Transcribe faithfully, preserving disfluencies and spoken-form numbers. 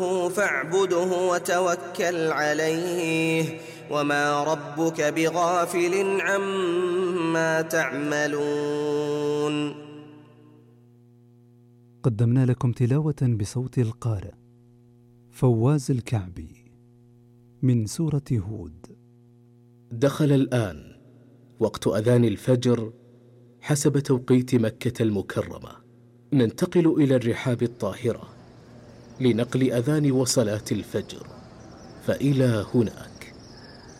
فاعبده وتوكل عليه وما ربك بغافل عما تعملون. قدمنا لكم تلاوة بصوت القارئ فواز الكعبي من سورة هود. دخل الآن وقت أذان الفجر حسب توقيت مكة المكرمة. ننتقل إلى الرحاب الطاهرة لنقل أذان وصلاة الفجر، فإلى هناك.